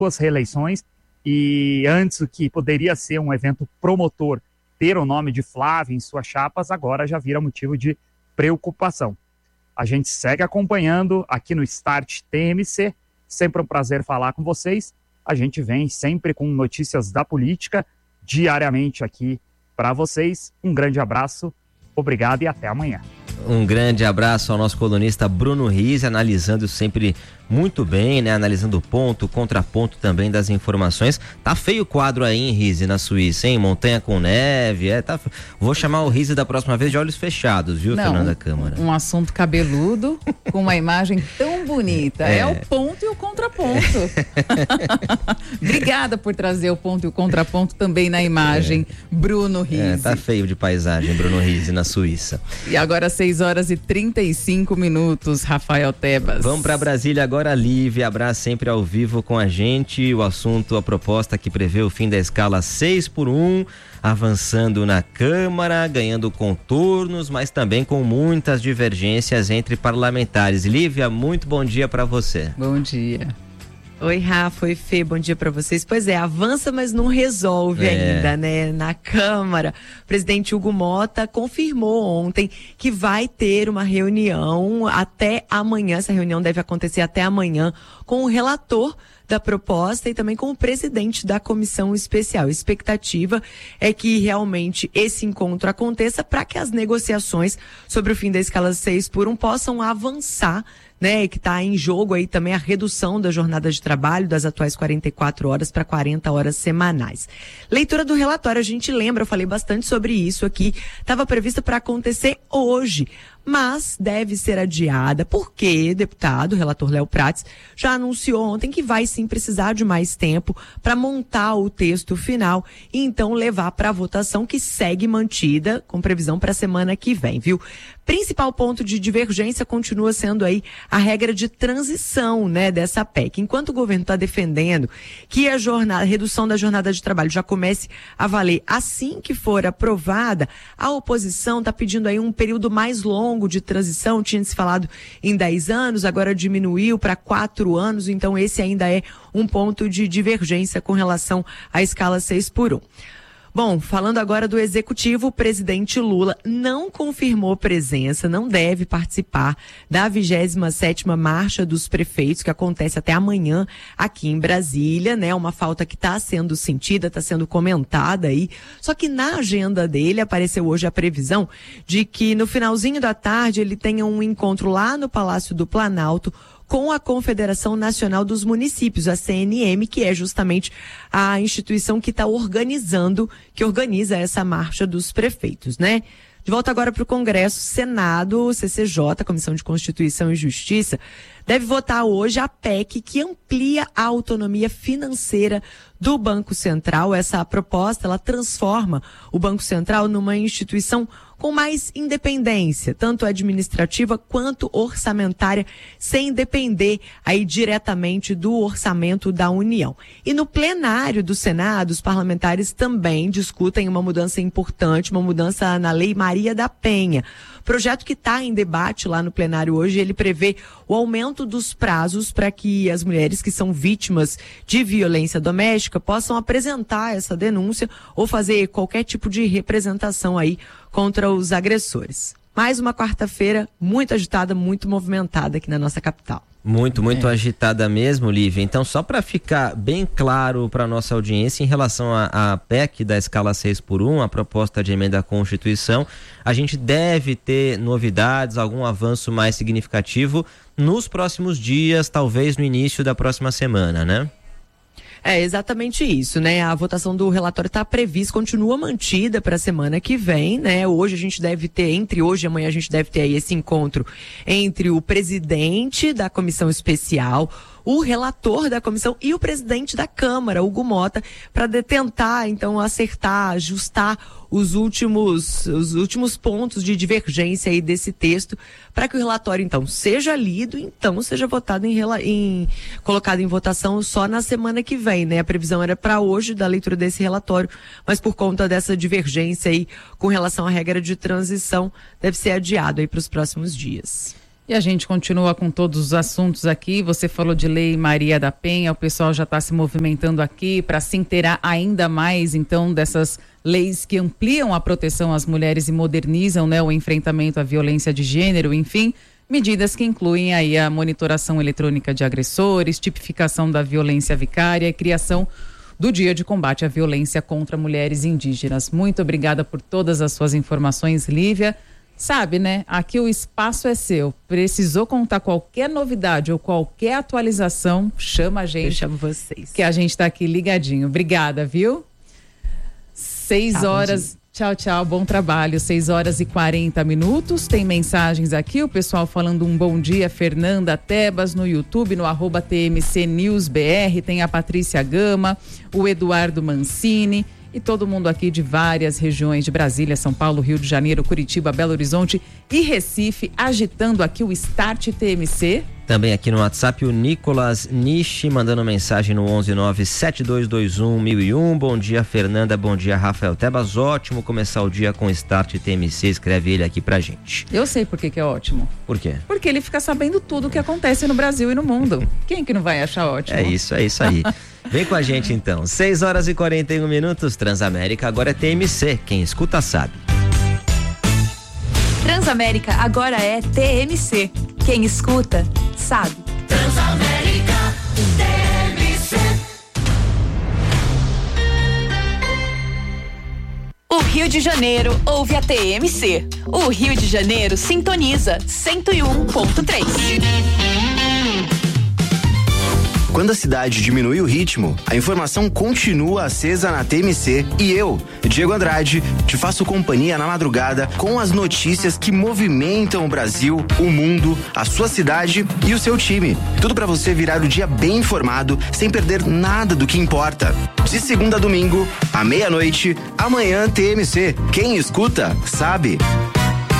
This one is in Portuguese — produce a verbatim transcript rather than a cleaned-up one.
duas reeleições, e antes o que poderia ser um evento promotor ter o nome de Flávio em suas chapas, agora já vira motivo de preocupação. A gente segue acompanhando aqui no Start T M C, sempre um prazer falar com vocês. A gente vem sempre com notícias da política, diariamente aqui para vocês. Um grande abraço, obrigado e até amanhã. Um grande abraço ao nosso colunista Bruno Rizzi, analisando sempre muito bem, né? Analisando o ponto, o contraponto também das informações. Tá feio o quadro aí, hein, Rizzi, na Suíça, hein? Montanha com neve, é, tá... Vou chamar o Rizzi da próxima vez de olhos fechados, viu, Não, Fernanda Câmara? Um assunto cabeludo, com uma imagem tão bonita. É, é o ponto e o contraponto. Obrigada por trazer o ponto e o contraponto também na imagem, é. Bruno Rizzi. É, tá feio de paisagem, Bruno Rizzi, na Suíça. E agora seis horas e trinta e cinco minutos, Rafael Tebas. Vamos para Brasília agora. Agora, Lívia Abraz sempre ao vivo com a gente. O assunto, a proposta que prevê o fim da escala seis por um, avançando na Câmara, ganhando contornos, mas também com muitas divergências entre parlamentares. Lívia, muito bom dia para você. Bom dia. Oi, Rafa, oi, Fê, bom dia para vocês. Pois é, avança, mas não resolve é. ainda, né? Na Câmara, o presidente Hugo Mota confirmou ontem que vai ter uma reunião até amanhã. Essa reunião deve acontecer até amanhã com o relator da proposta e também com o presidente da comissão especial. A expectativa é que realmente esse encontro aconteça para que as negociações sobre o fim da escala seis por um possam avançar, né, que está em jogo aí também a redução da jornada de trabalho das atuais quarenta e quatro horas para quarenta horas semanais. Leitura do relatório, a gente lembra, eu falei bastante sobre isso aqui, estava prevista para acontecer hoje, mas deve ser adiada, porque o deputado, o relator Léo Prates, já anunciou ontem que vai sim precisar de mais tempo para montar o texto final e então levar para a votação, que segue mantida com previsão para a semana que vem, viu? Principal ponto de divergência continua sendo aí a regra de transição, né, dessa P E C. Enquanto o governo está defendendo que a jornada, a redução da jornada de trabalho já comece a valer assim que for aprovada, a oposição está pedindo aí um período mais longo de transição. Tinha se falado em dez anos, agora diminuiu para quatro anos, então esse ainda é um ponto de divergência com relação à escala seis por um. Bom, falando agora do executivo, o presidente Lula não confirmou presença, não deve participar da vigésima sétima Marcha dos Prefeitos, que acontece até amanhã aqui em Brasília, né? Uma falta que está sendo sentida, está sendo comentada aí. Só que na agenda dele apareceu hoje a previsão de que no finalzinho da tarde ele tenha um encontro lá no Palácio do Planalto com a Confederação Nacional dos Municípios, a C N M, que é justamente a instituição que está organizando, que organiza essa marcha dos prefeitos, né? De volta agora para o Congresso, Senado, C C J, Comissão de Constituição e Justiça, deve votar hoje a P E C que amplia a autonomia financeira do Banco Central. Essa proposta, ela transforma o Banco Central numa instituição com mais independência, tanto administrativa quanto orçamentária, sem depender aí diretamente do orçamento da União. E no plenário do Senado, os parlamentares também discutem uma mudança importante, uma mudança na Lei Maria da Penha. Projeto que está em debate lá no plenário hoje, ele prevê o aumento dos prazos para que as mulheres que são vítimas de violência doméstica possam apresentar essa denúncia ou fazer qualquer tipo de representação aí contra os agressores. Mais uma quarta-feira muito agitada, muito movimentada aqui na nossa capital. Muito, muito é. agitada mesmo, Lívia. Então, só para ficar bem claro para nossa audiência, em relação à P E C da escala seis por um, a proposta de emenda à Constituição, a gente deve ter novidades, algum avanço mais significativo nos próximos dias, talvez no início da próxima semana, né? É exatamente isso, né? A votação do relatório está prevista, continua mantida para a semana que vem, né? Hoje a gente deve ter, entre hoje e amanhã a gente deve ter aí esse encontro entre o presidente da comissão especial, o relator da comissão e o presidente da Câmara, Hugo Mota, para tentar, então, acertar, ajustar os últimos, os últimos pontos de divergência aí desse texto, para que o relatório, então, seja lido, então, seja votado em, em colocado em votação só na semana que vem, né? A previsão era para hoje da leitura desse relatório, mas por conta dessa divergência aí com relação à regra de transição, deve ser adiado aí para os próximos dias. E a gente continua com todos os assuntos aqui. Você falou de Lei Maria da Penha, o pessoal já está se movimentando aqui para se inteirar ainda mais, então, dessas leis que ampliam a proteção às mulheres e modernizam, né, o enfrentamento à violência de gênero, enfim, medidas que incluem aí a monitoração eletrônica de agressores, tipificação da violência vicária e criação do Dia de Combate à Violência contra Mulheres Indígenas. Muito obrigada por todas as suas informações, Lívia. Sabe, né? Aqui o espaço é seu. Precisou contar qualquer novidade ou qualquer atualização, chama a gente. Eu chamo vocês. Que a gente tá aqui ligadinho. Obrigada, viu? Seis tá, horas. Tchau, tchau. Bom trabalho. Seis horas e quarenta minutos. Tem mensagens aqui. O pessoal falando um bom dia. Fernanda Tebas no YouTube, no arroba T M C News B R. Tem a Patrícia Gama, o Eduardo Mancini. E todo mundo aqui de várias regiões de Brasília, São Paulo, Rio de Janeiro, Curitiba, Belo Horizonte e Recife, agitando aqui o Start T M C. Também aqui no WhatsApp o Nicolas Nishi mandando mensagem no onze nove sete dois dois um mil e um. Bom dia, Fernanda. Bom dia, Rafael Tebas. Ótimo começar o dia com Start T M C. Escreve ele aqui pra gente. Eu sei por que que é ótimo. Por quê? Porque ele fica sabendo tudo o que acontece no Brasil e no mundo. Quem que não vai achar ótimo? É isso, é isso aí. Vem com a gente então. seis horas e quarenta e um minutos. Transamérica agora é T M C. Quem escuta sabe. Transamérica agora é T M C. Quem escuta sabe. Transamérica T M C. O Rio de Janeiro ouve a T M C. O Rio de Janeiro sintoniza cento e um ponto três. Quando a cidade diminui o ritmo, a informação continua acesa na T M C e eu, Diego Andrade, te faço companhia na madrugada com as notícias que movimentam o Brasil, o mundo, a sua cidade e o seu time. Tudo para você virar o dia bem informado, sem perder nada do que importa. De segunda a domingo, à meia-noite, amanhã T M C. Quem escuta, sabe.